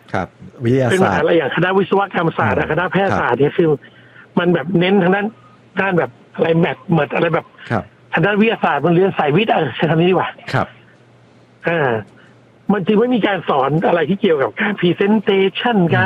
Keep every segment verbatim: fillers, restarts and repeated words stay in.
ครับวิทยาศาสตร์เป็นมหาลัยอย่างคณะวิศวกรรมศาสตร์คณะแพทยศาสตร์เนี่ยคือมันแบบเน้นทางด้านด้านแบบอะไรแมทเหมือนอะไรแบบทางด้านวิทยาศาสตร์มันเรียนสายวิทย์อ่ะใช้คำนี้ดีกว่าครับอ่ามันจึงไม่มีการสอนอะไรที่เกี่ยวกับการ presentation การ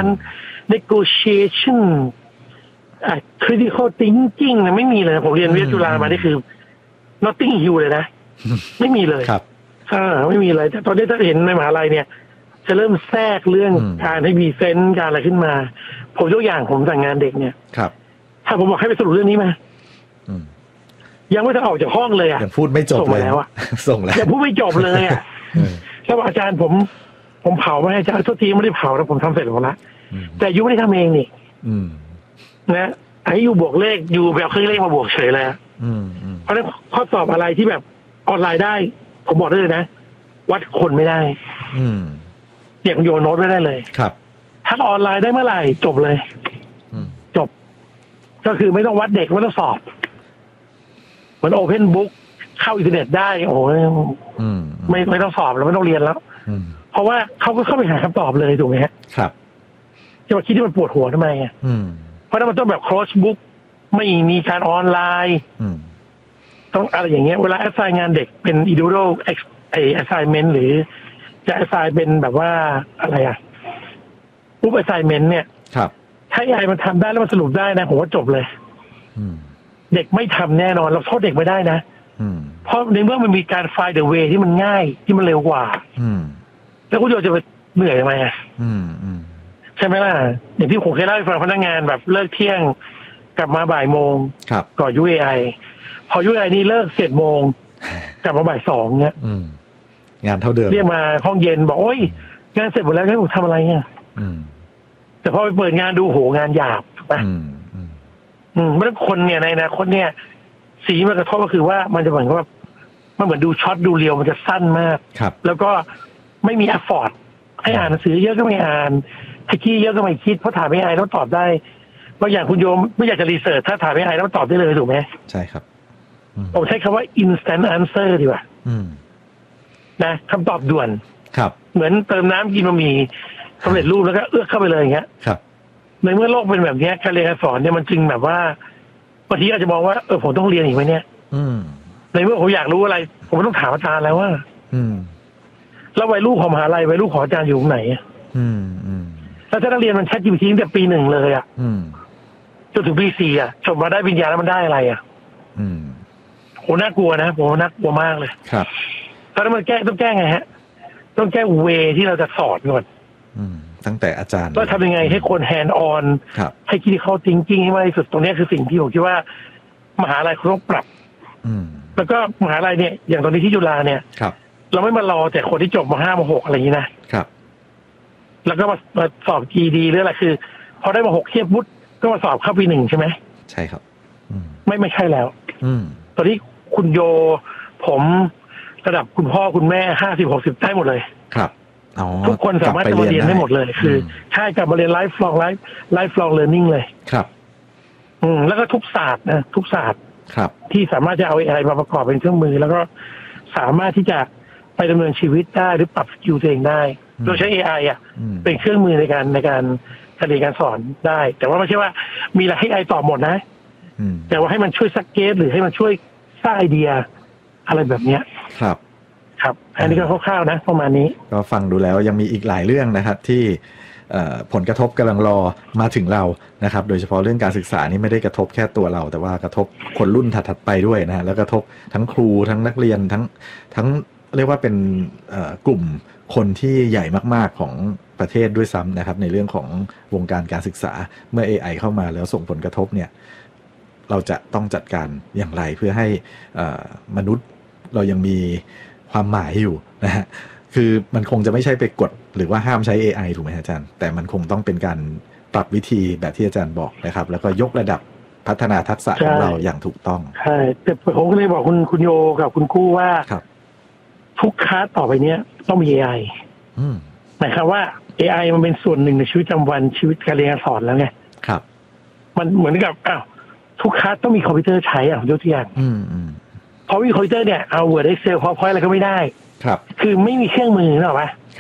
negotiation อ่า critical thinking นะไม่มีเลยผมเรียนวิทยาจุฬามานี่คือ Notting Hill เลยนะไม่มีเลยครับอ่าไม่มีเลยแต่ตอนนี้ถ้าเห็นในมหาลัยเนี่ยจะเริ่มแทรกเรื่องการให้พรีเซนต์การอะไรขึ้นมาผมยกอย่างผมสั่งงานเด็กเนี่ยครับถ้าผมบอกให้ไปสรุปเรื่องนี้มายังไม่ทันออกจากห้องเลยอ่ะยังพูดไม่จบเลยแล้วอ่ะส่งแล้วยังพูดไม่จบเลยอ่ะแล้วอาจารย์ผมผมเผาไม่ให้อาจารย์ทุกทีไม่ได้เผานะผมทำเสร็จหมดแล้วแต่ยูไม่ได้ทำเองนี่นะไอ้ยูบวกเลขยูแบบเครื่องเลขมาบวกเฉยเลยเพราะฉะนั้นข้อสอบอะไรที่แบบออนไลน์ได้ผมบอกได้เลยนะวัดคนไม่ได้เด็กโยนโน้ตไม่ได้เลยครับถ้าออนไลน์ได้เมื่อไหร่จบเลยจบก็คือไม่ต้องวัดเด็กไม่ต้องสอบเหมือนโอเพนบุ๊กเข้าอินเทอร์เน็ตได้โอ้ยไม่ไม่ต้องสอบแล้วไม่ต้องเรียนแล้วเพราะว่าเขาก็เข้าไปหาคำตอบเลยถูกไหมฮะครับจะมาคิดที่มันปวดหัวทำไมอ่ะเพราะนั้นมันต้องแบบครอสบุ๊กไม่มีการออนไลน์ต้องอะไรอย่างเงี้ยเวลาแอสไซน์งานเด็กเป็น individual ไอ้ assignment หรือจะ assign เป็นแบบว่าอะไรอ่ะปุ๊บ assignment เนี่ยครับถ้า เอ ไอ มันทำได้แล้วมันสรุปได้นะผมว่าจบเลยเด็กไม่ทำแน่นอนเราโทษเด็กไม่ได้นะเพราะในเมื่อมันมีการ find the way ที่มันง่ายที่มันเร็วกว่าแล้วคุณโยจะไปเหนื่อยทำไมอ่ะใช่ไหมล่ะอย่างที่ผมเคยเล่าให้ฟังพนักงานแบบเลิกเที่ยงกลับมาบ่ายโมงก่อนยู เอ ไอ พอยู เอ ไอ นี่เลิกเจ็ดโมงกลับมาบ่ายสองเนี่ยงานเท่าเดิมเรียกมาห้องเย็นบอกโอ้ยงานเสร็จหมดแล้วให้ผมทำอะไรเนี่ยแต่พอไปเปิดงานดูโหงานหยาบถูกปะอืมเมื่อคนเนี่ยในอนาคตเนี่ยสีมันกระทบก็คือว่ามันจะเหมือนกับมันเหมือนดูช็อตดูเรียวมันจะสั้นมากแล้วก็ไม่มีแอฟฟอร์ตให้อ่านหนังสือเยอะก็ไม่อ่านให้คิดเยอะก็ไม่คิดเพราะถามไม่ไอต้องตอบได้บางอย่างคุณโยมไม่อยากจะรีเสิร์ชถ้าถามไม่ไอต้องตอบได้เลยถูกไหมใช่ครับผมใช้คำว่า instant answer ดีกว่านะคำตอบด่วนครับเหมือนเติมน้ำกินบะหมี่สำเร็จรูปแล้วก็เอื้อเข้าไปเลยอย่างเงี้ยครับในเมื่อโลกเป็นแบบนี้การเรียนการสอนเนี่ยมันจึงแบบว่าบางทีอาจจะมองว่าเออผมต้องเรียนอีกไหมเนี่ยในเมื่อผมอยากรู้อะไรผมต้องถามอาจารย์แล้วว่าแล้ววัยรุ่นของมหาลัยวัยรุ่นของอาจารย์อยู่ตรงไหนแล้วถ้านักเรียนมันแชท จี พี ที ตั้งแต่ปีหนึ่งเลยอ่ะจนถึงปีสี่อ่ะจบมาได้ปริญญาแล้วมันได้อะไรอ่ะโหน่ากลัวนะผมน่ากลัวมากเลยครับตอนนั้นมันแก้ต้องแก้ไงฮะต้องแก้เวที่เราจะสอนก่อนตั้งแต่อาจารย์ก็ทำยังไงให้คนแฮนด์ออนให้คิดเขาจริงๆให้มากที่สุดตรงนี้คือสิ่งที่ผมคิดว่ามหาลัยเขาต้องปรับแล้วก็มหาลัยเนี่ยอย่างตอนนี้ที่จุฬาเนี่ยเราไม่มารอแต่คนที่จบมห้ามหกอะไรอย่างนี้นะครับแล้วก็มามาสอบ จี ดี หรืออะไรคือพอได้มาหกเทียบวุฒิก็มาสอบเข้าปีหนึ่งใช่ไหมใช่ครับไม่ไม่ใช่แล้วตอนนี้คุณโยผมระดับคุณพ่อคุณแม่ห้าสิบหกสิบได้หมดเลยครับทุกคนสามารถจะมาเรียนได้หมดเลยคือใช่กลับมาเรียนไลฟ์ลองไลฟ์ไลฟ์ลองเรียนนิ่งเลยครับอืมแล้วก็ทุกศาสตร์นะทุกศาสตร์ครับที่สามารถจะเอา เอ ไอ มาประกอบเป็นเครื่องมือแล้วก็สามารถที่จะไปดำเนินชีวิตได้หรือปรับสกิลตัวเองได้โดยใช้ เอ ไอ อ่ะเป็นเครื่องมือในการในการการเรียนการสอนได้แต่ว่าไม่ใช่ว่ามีอะไรให้ เอ ไอ ตอบหมดนะแต่ว่าให้มันช่วยซักเกตหรือให้มันช่วยสร้างไอเดียอะไรแบบเนี้ยครับครับอันนี้ก็คร่าวๆนะประมาณนี้ก็ฟังดูแล้วยังมีอีกหลายเรื่องนะครับที่ผลกระทบกำลังรอมาถึงเรานะครับโดยเฉพาะเรื่องการศึกษานี่ไม่ได้กระทบแค่ตัวเราแต่ว่ากระทบคนรุ่นถัดๆไปด้วยนะฮะแล้วกระทบทั้งครูทั้งนักเรียนทั้งทั้งเรียกว่าเป็นกลุ่มคนที่ใหญ่มากๆของประเทศด้วยซ้ำนะครับในเรื่องของวงการการศึกษาเมื่อ เอ ไอ เข้ามาแล้วส่งผลกระทบเนี่ยเราจะต้องจัดการอย่างไรเพื่อให้มนุษย์เรายังมีความหมายอยู่นะฮะคือมันคงจะไม่ใช่ไปกดหรือว่าห้ามใช้ เอ ไอ ถูกไหมอาจารย์แต่มันคงต้องเป็นการปรับวิธีแบบที่อาจารย์บอกนะครับแล้วก็ยกระดับพัฒนาทักษะของเราอย่างถูกต้องใช่แต่ผมก็เลยบอกคุณคุณโยกับคุณกู้ว่าทุกคลาสต่อไปเนี้ยต้องมี เอ ไอ หมายความว่า เอ ไอ มันเป็นส่วนหนึ่งในชีวิตประจำวันชีวิตการเรียนการสอนแล้วไงครับมันเหมือนกับอ้าวทุกคลาสต้องมีคอมพิวเตอร์ใช้อ่ะยกตัวอย่างพอมีคอมพิวเตอร์เนี่ยเอา Word Excel PowerPoint อะไรก็ไม่ได้ครับคือไม่มีเครื่องมือหรอปะครับ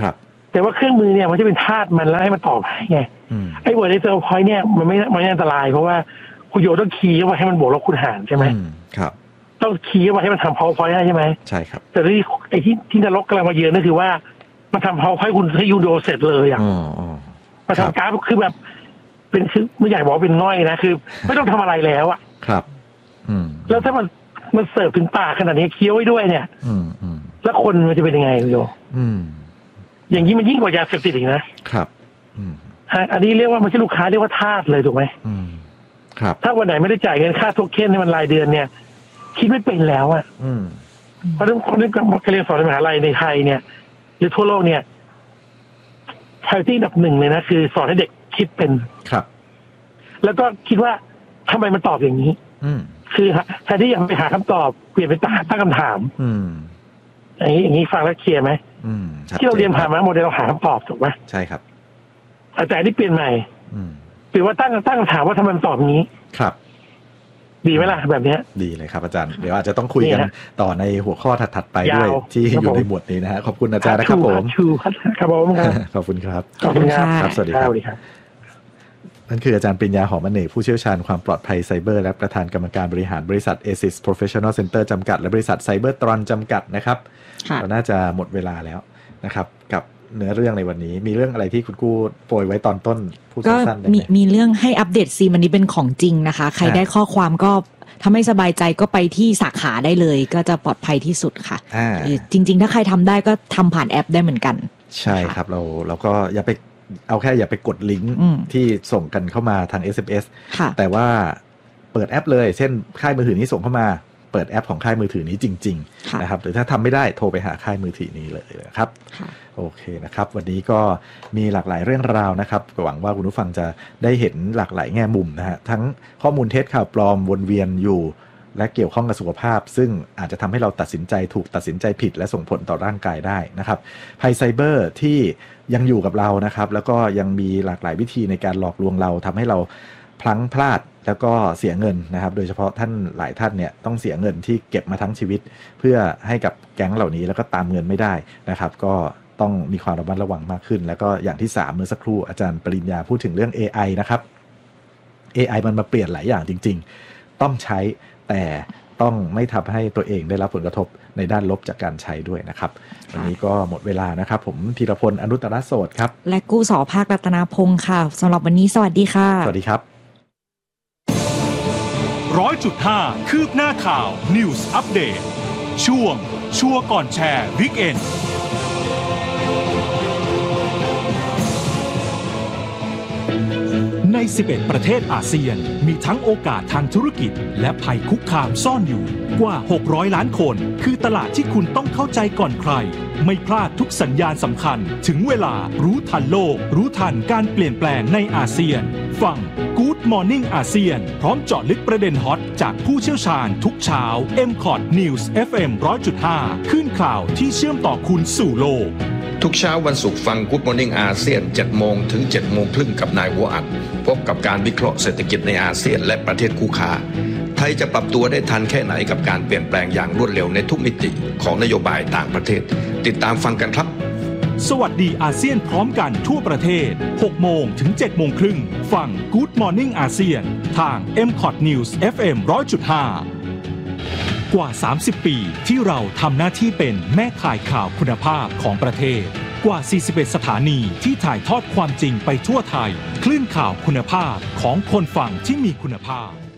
แต่ว่าเครื่องมือเนี่ยมันจะเป็นธาตุมันแล้วให้มันตอบให้ไงไอ้เวิร์ดเอ็กเซลพอยต์เนี่ยมันไม่มันไม่อันตรายเพราะว่าคุณโยต้องคีย์เข้าไปให้มันบวกลบคูณหารใช่ไหมครับต้องคีย์เข้าไปให้มันทำ PowerPoint ได้ใช่ไหมใช่ครับแต่ที่ไอ้ที่ที่นรกกำลังมาเยือนนั่นคือว่ามันทำ PowerPoint คุณให้ยูโดเสร็จเลยอ่ะมาทำกราฟคือแบบเป็นคือไม่อยากบอกเป็นง่อยนะคือไม่ต้องทำอะไรแล้วอ่ะครับแล้วถ้ามันมันเสิร์ฟถึงปากขนาดนี้เคี้ยวไว้ด้วยเนี่ยแล้วคนมันจะเป็นยังไงคุณโยอย่างนี้มันยิ่งกว่ายาเสพติดอีกนะครับอันนี้เรียกว่าไม่ใช่ลูกค้าเรียกว่าทาสเลยถูกไหมครับถ้าวันไหนไม่ได้จ่ายเงินค่าโทเค็นให้มันรายเดือนเนี่ยคิดไม่เป็นแล้วอ่ะเพราะฉะนั้นคนที่การเรียนสอนในมหาลัยในไทยเนี่ยหรือทั่วโลกเนี่ยไพรออริตี้อันดับหนึ่งเลยนะคือสอนให้เด็กคิดเป็นครับแล้วก็คิดว่าทำไมมันตอบอย่างนี้คือแทนที่อยากไปหาคำตอบเปลี่ยนไปตั้งคำถามอย่างนี้อย่างนี้ฟังแล้วเคลียร์ไหมที่เราเรียนผ่านมาโมเดลเราหาคำตอบถูกไหมใช่ครับแต่ที่เปลี่ยนใหม่เปลี่ยนว่าตั้งตั้งคำถามว่าทำไมมันตอบอย่างนี้ครับดีไหมล่ะแบบนี้ดีเลยครับอาจารย์เดี๋ยวอาจจะต้องคุยกันต่อในหัวข้อถัดๆไปด้วยที่อยู่ในหมวดนี้นะฮะขอบคุณอาจารย์นะครับผมครับผมขอบคุณครับขอบคุณครับสวัสดีครับนั่นคืออาจารย์ปริญญาหอมอเนกผู้เชี่ยวชาญความปลอดภัยไซเบอร์และประธานกรรมการบริหารบริษัท เอ ซิส Professional Center จำกัดและบริษัท Cybertron จำกัดนะครับเราน่าจะหมดเวลาแล้วนะครับกับเนื้อเรื่องในวันนี้มีเรื่องอะไรที่คุณกู้โปรยไว้ตอนต้นพูดสั้นๆได้ไหมมีมีเรื่องให้อัปเดตซีมันนี้เป็นของจริงนะคะใครได้ข้อความก็ถ้าไม่สบายใจก็ไปที่สาขาได้เลยก็จะปลอดภัยที่สุดค่ะจริงๆถ้าใครทำได้ก็ทำผ่านแอปได้เหมือนกันใช่ครับเราเราก็อย่าไปเอาแค่อย่าไปกดลิงก์ที่ส่งกันเข้ามาทาง เอส เอ็ม เอส แต่ว่าเปิดแอปเลยเช่นค่ายมือถือนี้ส่งเข้ามาเปิดแอปของค่ายมือถือนี้จริงๆนะครับหรือถ้าทำไม่ได้โทรไปหาค่ายมือถือนี้เลยนะครับโอเคนะครับวันนี้ก็มีหลากหลายเรื่องราวนะครับหวังว่าคุณผู้ฟังจะได้เห็นหลากหลายแง่มุมนะฮะทั้งข้อมูลเท็จข่าวปลอมวนเวียนอยู่และเกี่ยวข้องกับสุขภาพซึ่งอาจจะทำให้เราตัดสินใจถูกตัดสินใจผิดและส่งผลต่อร่างกายได้นะครับภัยไซเบอร์ที่ยังอยู่กับเรานะครับแล้วก็ยังมีหลากหลายวิธีในการหลอกลวงเราทำให้เราพลั้งพลาดแล้วก็เสียเงินนะครับโดยเฉพาะท่านหลายท่านเนี่ยต้องเสียเงินที่เก็บมาทั้งชีวิตเพื่อให้กับแก๊งเหล่านี้แล้วก็ตามเงินไม่ได้นะครับก็ต้องมีความระมัดระวังมากขึ้นแล้วก็อย่างที่สามเมื่อสักครู่อาจารย์ปริญญาพูดถึงเรื่อง เอ ไอ นะครับ เอ ไอ มันมาเปลี่ยนหลายอย่างจริงๆต้องใช้แต่ต้องไม่ทำให้ตัวเองได้รับผลกระทบในด้านลบจากการใช้ด้วยนะครับวันนี้ก็หมดเวลานะครับผมธีรพลอนุตตรโสตครับและกู้สอภาครัตนาพงศ์ค่ะสำหรับวันนี้สวัสดีค่ะสวัสดีครับร้อยจุดห้า คืบหน้าข่าว News Update ช่วงชัวร์ก่อนแชร์ Weekendในสิบเอ็ดประเทศอาเซียนมีทั้งโอกาสทางธุรกิจและภัยคุกคามซ่อนอยู่กว่าหกร้อยล้านคนคือตลาดที่คุณต้องเข้าใจก่อนใครไม่พลาดทุกสัญญาณสำคัญถึงเวลารู้ทันโลกรู้ทันการเปลี่ยนแปลงในอาเซียนฟัง Good Morning อาเซียนพร้อมเจาะลึกประเด็นฮอตจากผู้เชี่ยวชาญทุกเช้า เอ็ม คอ ที News เอฟ เอ็ม หนึ่งร้อยจุดห้า คลื่นข่าวที่เชื่อมต่อคุณสู่โลกทุกเช้าวันศุกร์ฟัง Good Morning อาเซียน เจ็ดโมงถึง เจ็ดโมงครึ่งกับนายวัวอัดพบกับการวิเคราะห์เศรษฐกิจในอาเซียนและประเทศคู่ค้าไทยจะปรับตัวได้ทันแค่ไหนกับการเปลี่ยนแปลงอย่างรวดเร็วในทุกมิติของนโยบายต่างประเทศติดตามฟังกันครับสวัสดีอาเซียนพร้อมกันทั่วประเทศ หกโมงถึง เจ็ดโมงครึ่งฟัง Good Morning อาเซียนทาง เอ็ม คอ ที News เอฟ เอ็ม หนึ่งร้อยจุดห้า กว่าสามสิบปีที่เราทำหน้าที่เป็นแม่ข่ายข่าวคุณภาพของประเทศกว่าสี่สิบเอ็ดสถานีที่ถ่ายทอดความจริงไปทั่วไทยคลื่นข่าวคุณภาพของคนฟังที่มีคุณภาพ